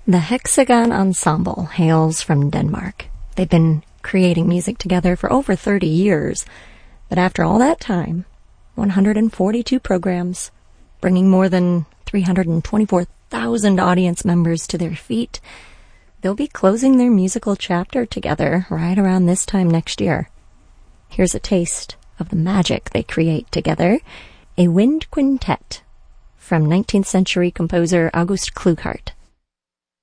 The Hexagon Ensemble hails from Denmark. They've been creating music together for over 30 years. But after all that time, 142 programs, bringing more than 324,000 audience members to their feet, they'll be closing their musical chapter together right around this time next year. Here's a taste of the magic they create together, a wind quintet from 19th century composer August Klughardt.